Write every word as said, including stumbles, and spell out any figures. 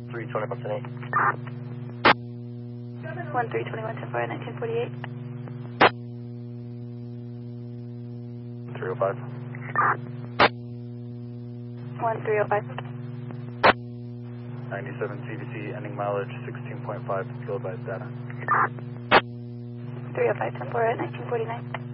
three twenty one ten eight. one three two one ten four nineteen forty-eight. three oh five. one three oh five. ninety-seven C V C, ending mileage sixteen point five kilobytes data. three oh five ten four nineteen forty-nine.